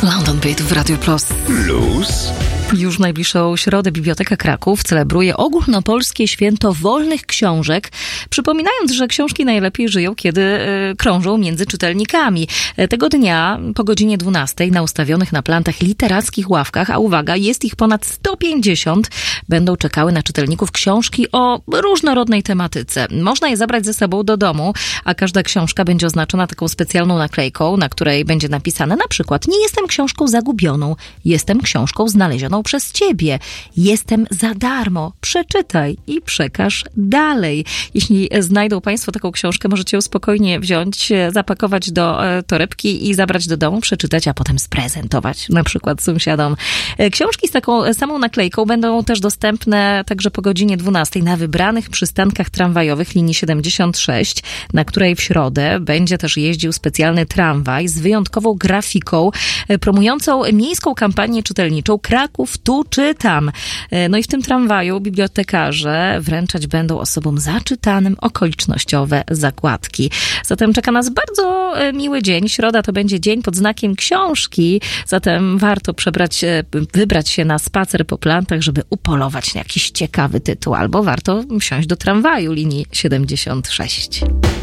London Beat w Radio Plus. Już w najbliższą środę Biblioteka Kraków celebruje ogólnopolskie święto wolnych książek, przypominając, że książki najlepiej żyją, kiedy krążą między czytelnikami. Tego dnia po godzinie 12 na ustawionych na plantach literackich ławkach, a uwaga, jest ich ponad 150, będą czekały na czytelników książki o różnorodnej tematyce. Można je zabrać ze sobą do domu, a każda książka będzie oznaczona taką specjalną naklejką, na której będzie napisane na przykład: nie jestem książką zagubioną, jestem książką znalezioną przez ciebie. Jestem za darmo. Przeczytaj i przekaż dalej. Jeśli znajdą Państwo taką książkę, możecie ją spokojnie wziąć, zapakować do torebki i zabrać do domu, przeczytać, a potem sprezentować na przykład sąsiadom. Książki z taką samą naklejką będą też dostępne także po godzinie 12 na wybranych przystankach tramwajowych linii 76, na której w środę będzie też jeździł specjalny tramwaj z wyjątkową grafiką promującą miejską kampanię czytelniczą Kraków tu czytam. No i w tym tramwaju bibliotekarze wręczać będą osobom zaczytanym okolicznościowe zakładki. Zatem czeka nas bardzo miły dzień. Środa to będzie dzień pod znakiem książki, zatem warto wybrać się na spacer po plantach, żeby upolować na jakiś ciekawy tytuł, albo warto wsiąść do tramwaju linii 76.